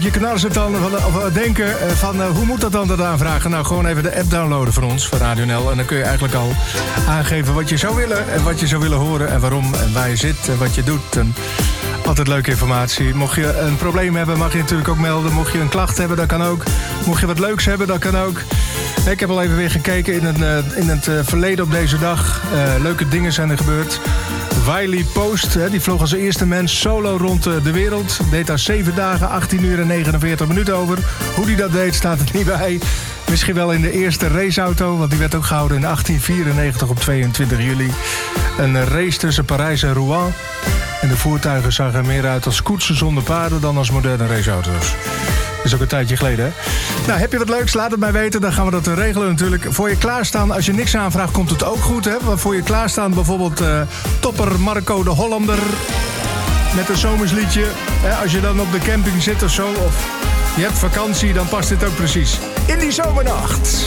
je knarsen dan of denken van hoe moet dat dan aanvragen? Nou, gewoon even de app downloaden van ons, van Radio NL. En dan kun je eigenlijk al aangeven wat je zou willen en wat je zou willen horen en waarom en waar je zit en wat je doet. En altijd leuke informatie. Mocht je een probleem hebben, mag je natuurlijk ook melden. Mocht je een klacht hebben, dat kan ook. Mocht je wat leuks hebben, dat kan ook. Ik heb al even weer gekeken in het verleden op deze dag. Leuke dingen zijn er gebeurd. Wiley Post, die vloog als eerste mens solo rond de wereld. Deed daar 7 dagen, 18 uur en 49 minuten over. Hoe die dat deed, staat er niet bij. Misschien wel in de eerste raceauto, want die werd ook gehouden in 1894 op 22 juli. Een race tussen Parijs en Rouen. En de voertuigen zagen er meer uit als koetsen zonder paarden dan als moderne raceauto's. Dat is ook een tijdje geleden, hè? Nou, heb je wat leuks? Laat het mij weten. Dan gaan we dat regelen natuurlijk. Voor je klaarstaan, als je niks aanvraagt, komt het ook goed, hè? Want voor je klaarstaan bijvoorbeeld topper Marco de Hollander met een zomersliedje. Als je dan op de camping zit of zo, of je hebt vakantie, dan past dit ook precies. In die zomernacht.